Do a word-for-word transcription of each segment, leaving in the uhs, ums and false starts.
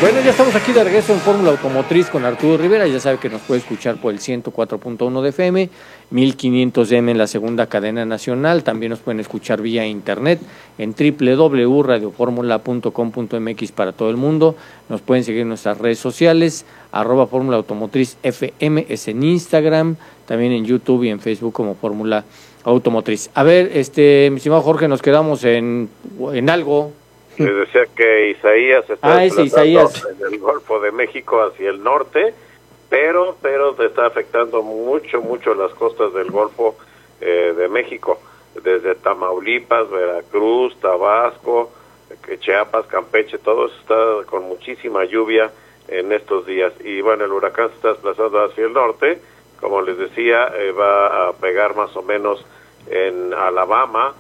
Bueno, ya estamos aquí de regreso en Fórmula Automotriz con Arturo Rivera. Ya sabe que nos puede escuchar por el ciento cuatro punto uno de F M, mil quinientos de A M en la segunda cadena nacional. También nos pueden escuchar vía internet en doble u doble u doble u punto radio fórmula punto com punto m x para todo el mundo. Nos pueden seguir en nuestras redes sociales, arroba Fórmula Automotriz F M, es en Instagram, también en YouTube y en Facebook como Fórmula Automotriz. A ver, este, mi estimado Jorge, nos quedamos en, en algo. Les decía que Isaías está ah, Isaías. en el Golfo de México hacia el norte, pero pero te está afectando mucho, mucho las costas del Golfo eh, de México, desde Tamaulipas, Veracruz, Tabasco, Chiapas, Campeche, todo eso está con muchísima lluvia en estos días. Y bueno, el huracán se está desplazando hacia el norte, como les decía, eh, va a pegar más o menos en Alabama,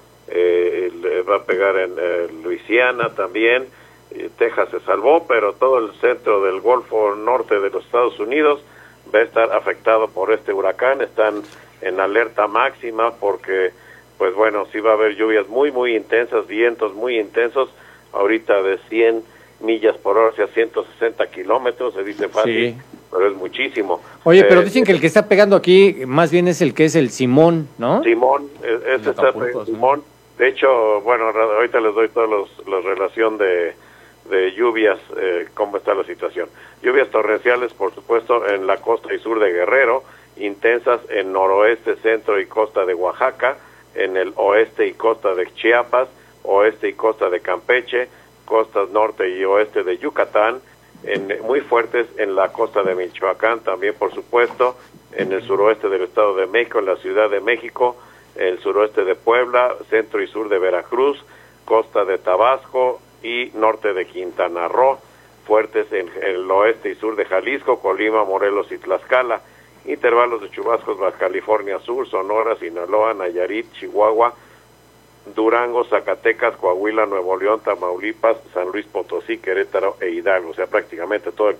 Eh, va a pegar en eh, Luisiana también. eh, Texas se salvó, pero todo el centro del Golfo Norte de los Estados Unidos va a estar afectado por este huracán. Están en alerta máxima porque, pues bueno, sí va a haber lluvias muy, muy intensas, vientos muy intensos, ahorita de cien millas por hora hacia ciento sesenta kilómetros, se dice fácil, sí, pero es muchísimo. Oye, eh, pero dicen que el que está pegando aquí más bien es el que es el Simón, ¿no? Simón, ese está pegando Simón. De hecho, bueno, ahorita les doy toda los, la relación de, de lluvias, eh, cómo está la situación. Lluvias torrenciales, por supuesto, en la costa y sur de Guerrero, intensas en noroeste, centro y costa de Oaxaca, en el oeste y costa de Chiapas, oeste y costa de Campeche, costas norte y oeste de Yucatán, en, muy fuertes en la costa de Michoacán, también, por supuesto, en el suroeste del Estado de México, en la Ciudad de México, el suroeste de Puebla, centro y sur de Veracruz, costa de Tabasco y norte de Quintana Roo, fuertes en el oeste y sur de Jalisco, Colima, Morelos y Tlaxcala, intervalos de chubascos Baja California Sur, Sonora, Sinaloa, Nayarit, Chihuahua, Durango, Zacatecas, Coahuila, Nuevo León, Tamaulipas, San Luis Potosí, Querétaro e Hidalgo, o sea, prácticamente todo el